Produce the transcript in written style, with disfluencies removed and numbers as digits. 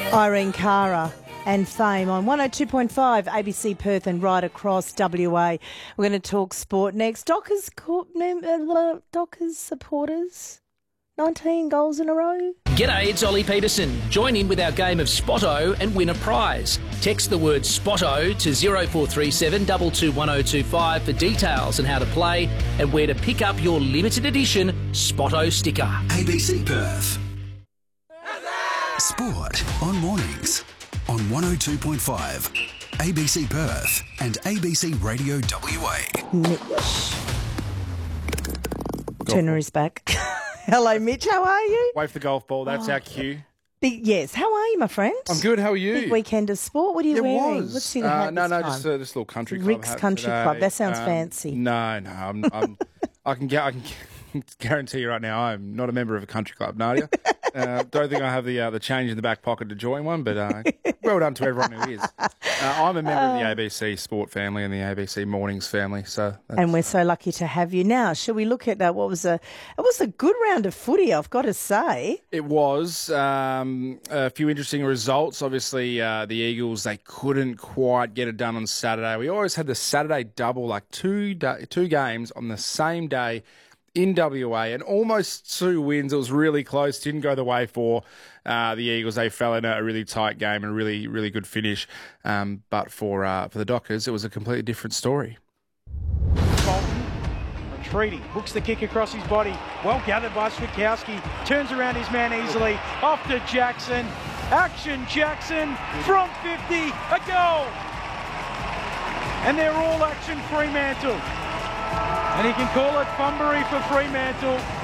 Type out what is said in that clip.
Irene Cara and Fame on 102.5 ABC Perth and right across WA. We're going to talk sport next. Dockers supporters, 19 goals in a row. G'day, it's Ollie Peterson. Join in with our game of Spotto and win a prize. Text the word Spotto to 0437 221025 for details on how to play and where to pick up your limited edition Spotto sticker. ABC Perth. Sport on mornings on 102.5 ABC Perth and ABC Radio WA. Mitch. Turner is back. Hello, Mitch. How are you? Wait for the golf ball. That's our cue. Yes. How are you, my friend? I'm good. How are you? Big weekend of sport. What are you wearing? What's your hat no, this just time? this little country club Rick's hat Country today. Club. That sounds fancy. No. I can guarantee you right now, I'm not a member of a country club, Nadia. Don't think I have the change in the back pocket to join one, but well done to everyone who is. I'm a member of the ABC Sport family and the ABC Mornings family, and we're so lucky to have you. Now, shall we look at what was a good round of footy, I've got to say. It was a few interesting results. Obviously, the Eagles, they couldn't quite get it done on Saturday. We always had the Saturday double, like two games on the same day in WA, and almost 2 wins. It was really close. Didn't go the way for the Eagles. They fell in a really tight game and really, really good finish. But for the Dockers, it was a completely different story. Bolton retreating, hooks the kick across his body. Well gathered by Switkowski. Turns around his man easily. Off to Jackson. Action Jackson from 50. A goal. And they're all action Fremantle. And he can call it Funbury for Fremantle.